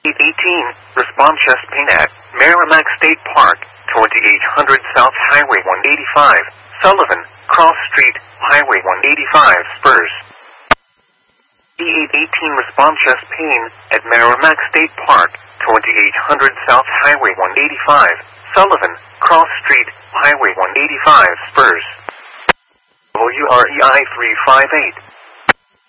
18, respond chest pain at Merrimack State Park, 2800 South Highway 185, Sullivan, Cross Street, Highway 185, Spurs. E818, respond chest pain at Merrimack State Park, 2800 South Highway 185, Sullivan, Cross Street, Highway 185, Spurs. WREI 358.